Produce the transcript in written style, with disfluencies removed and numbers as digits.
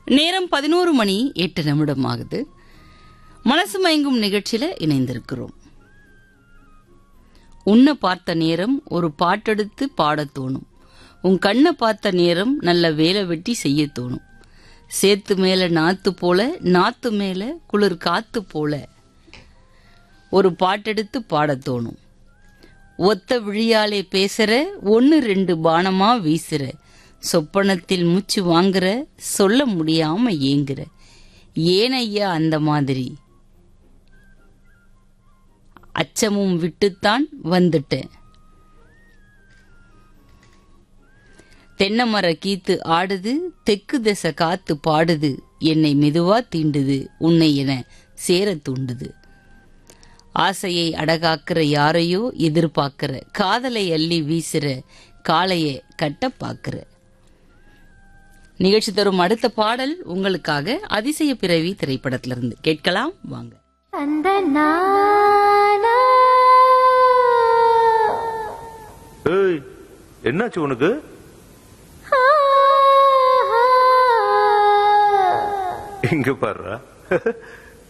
நேரம் 11:08 ஆகுது. மனசு மயங்கும் நிகழ்ச்சியில இணைந்திருக்கிறோம். உன்னை பார்த்த நேரம் ஒரு பாட்டெடுத்து பாடத் தோணும். உன் கண்ணை பார்த்த நேரம் நல்ல வேலை வெட்டி செய்ய தோணும். சேத்து மேல நாத்து போல, நாத்து மேல குளிர் காத்து போல ஒரு பாட்டெடுத்து பாடத் தோணும். ஒத்த விழியாலே பேசுற, 1-2 பானமா வீசுற, சொப்பனத்தில் மூச்சு வாங்குற, சொல்ல முடியாம ஏங்குற, ஏன் ஐயா அந்த மாதிரி அச்சமும் விட்டுத்தான் வந்துட்டேன். தென்னை கீத்து ஆடுது, தெற்கு திசை காத்து பாடுது, என்னை மெதுவா தீண்டுது, உன்னை என சேர தூண்டுது. ஆசையை அடகாக்குற யாரையோ எதிர்பார்க்கிற, காதலை அள்ளி வீசுற, காளைய கட்ட பாக்குற. நிகழ்ச்சி தரும் அடுத்த பாடல் உங்களுக்காக அதிசய பிறவி திரைப்படத்திலிருந்து கேட்கலாம் வாங்க. அந்த என்னாச்சு உனக்கு? இங்க பாரு.